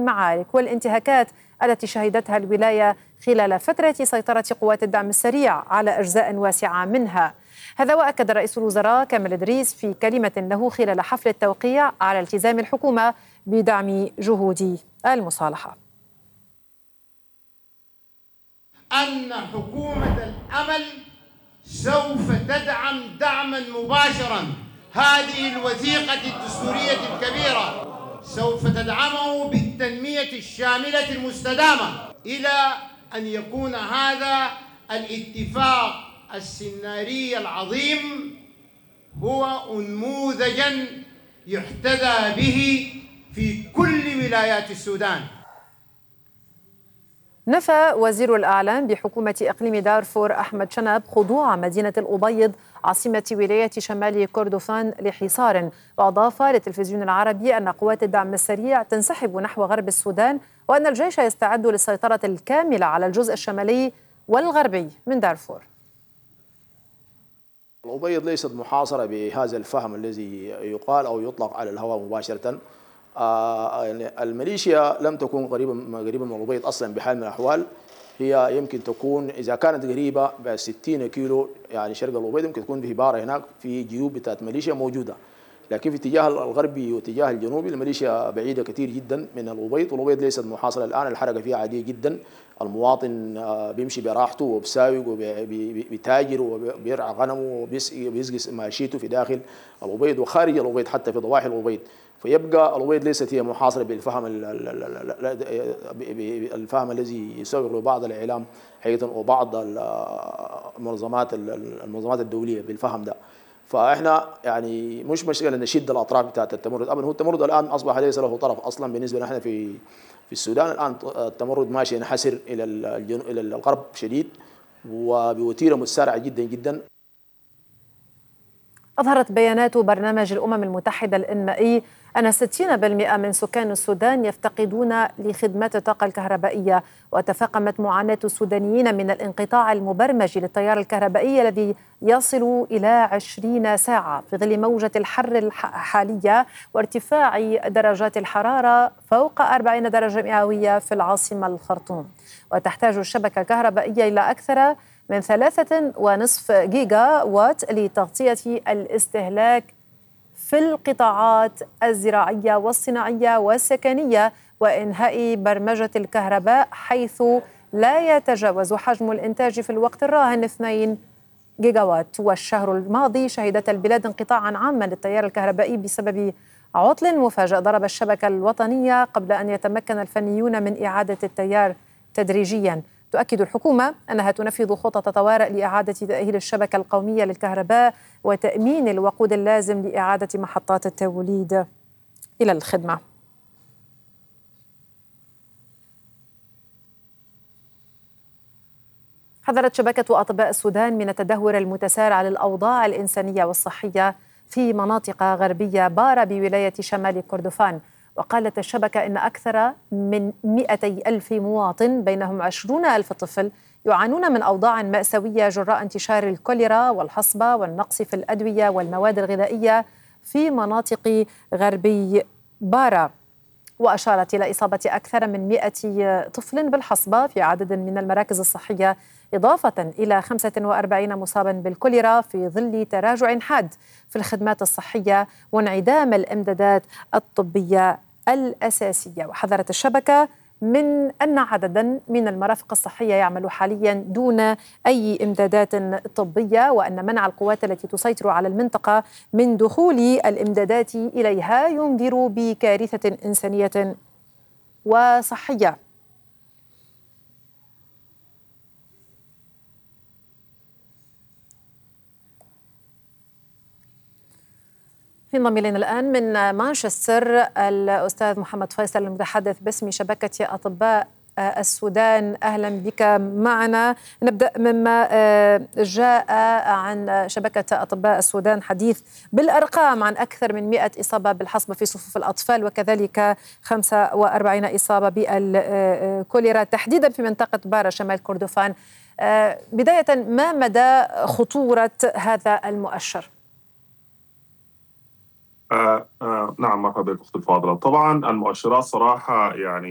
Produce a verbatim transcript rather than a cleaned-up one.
المعارك والانتهاكات التي شهدتها الولاية خلال فترة سيطرة قوات الدعم السريع على أجزاء واسعة منها. هذا وأكد رئيس الوزراء كامل إدريس في كلمة له خلال حفل التوقيع على التزام الحكومة بدعم جهود المصالحة. أن حكومة الأمل سوف تدعم دعما مباشرا هذه الوثيقة الدستورية الكبيرة، سوف تدعمه بالتنمية الشاملة المستدامة إلى أن يكون هذا الاتفاق السيناري العظيم هو نموذجا يحتذى به في كل ولايات السودان. نفى وزير الأعلام بحكومة إقليم دارفور أحمد شنب خضوع مدينة الأبيض عاصمة ولاية شمال كردفان لحصار، وأضاف للتلفزيون العربي أن قوات الدعم السريع تنسحب نحو غرب السودان وأن الجيش يستعد للسيطرة الكاملة على الجزء الشمالي والغربي من دارفور. الأبيض ليست محاصرة بهذا الفهم الذي يقال أو يطلق على الهواء مباشرة. آه يعني الميليشيا لم تكن قريبة قريبة من الأبيض أصلا بحال من الأحوال. هي يمكن تكون إذا كانت قريبة ب ستين كيلو يعني شرق الأبيض يمكن تكون في بارة هناك في جيوب بتاعت ميليشيا موجودة، لكن في اتجاه الغربي واتجاه الجنوبي الميليشيا بعيدة كثير جدا من الأبيض، والأبيض ليست محاصرة الآن، الحركة فيها عادية جدا، المواطن بيمشي براحته وبساوق وبيتاجر وبيرعى غنمه وبيسقي ماشيته في داخل الأبيض وخارج الأبيض حتى في ضواحي الأبيض. فيبقى الأبيض ليست هي محاصرة بالفهم الفهم الذي يسوق له بعض الإعلام حقيقة وبعض المنظمات المنظمات الدولية بالفهم ده. فاحنا يعني مش مشكله نشد الاطراف بتاعت التمرد ابدا، هو التمرد الان اصبح ليس له طرف اصلا بالنسبه لنا احنا في في السودان. الان التمرد ماشي ينحسر الى الى الغرب شديد وبوتيره متسارعه جدا جدا. أظهرت بيانات برنامج الأمم المتحدة الإنمائي أن ستين بالمئة من سكان السودان يفتقدون لخدمات الطاقة الكهربائية، وتفاقمت معاناة السودانيين من الانقطاع المبرمج للتيار الكهربائي الذي يصل إلى عشرين ساعة في ظل موجة الحر الحالية وارتفاع درجات الحرارة فوق أربعين درجة مئوية في العاصمة الخرطوم. وتحتاج الشبكة الكهربائية إلى أكثر من ثلاثة ونصف جيجا وات لتغطية الاستهلاك في القطاعات الزراعية والصناعية والسكنية وإنهاء برمجة الكهرباء، حيث لا يتجاوز حجم الإنتاج في الوقت الراهن اثنين جيجا وات. والشهر الماضي شهدت البلاد انقطاعا عاما للتيار الكهربائي بسبب عطل مفاجئ ضرب الشبكة الوطنية قبل أن يتمكن الفنيون من إعادة التيار تدريجيا. تؤكد الحكومة أنها تنفذ خطط طوارئ لإعادة تأهيل الشبكة القومية للكهرباء وتأمين الوقود اللازم لإعادة محطات التوليد إلى الخدمة. حذرت شبكة أطباء السودان من التدهور المتسارع للأوضاع الإنسانية والصحية في مناطق غربية بارة بولاية شمال كردفان. وقالت الشبكة إن أكثر من مئتي ألف مواطن بينهم عشرون ألف طفل يعانون من أوضاع مأساوية جراء انتشار الكوليرا والحصبة والنقص في الأدوية والمواد الغذائية في مناطق غربي بارا. وأشارت إلى إصابة أكثر من مئة طفل بالحصبة في عدد من المراكز الصحية، إضافة إلى خمسة وأربعين مصابا بالكوليرا في ظل تراجع حاد في الخدمات الصحية وانعدام الإمدادات الطبية الأساسية. وحذرت الشبكة من أن عددا من المرافق الصحية يعمل حاليا دون أي إمدادات طبية، وأن منع القوات التي تسيطر على المنطقة من دخول الإمدادات إليها ينذر بكارثة إنسانية وصحية. ينضم إلينا الآن من مانشستر الأستاذ محمد فيصل المتحدث باسم شبكة أطباء السودان. أهلا بك معنا. نبدأ مما جاء عن شبكة أطباء السودان حديث بالأرقام عن أكثر من مئة إصابة بالحصبة في صفوف الأطفال وكذلك خمسة وأربعين إصابة بالكوليرا تحديدا في منطقة بارا شمال كردفان. بداية ما مدى خطورة هذا المؤشر؟ آه آه نعم مرحبا بك أختي الفاضلة. طبعا المؤشرات صراحة يعني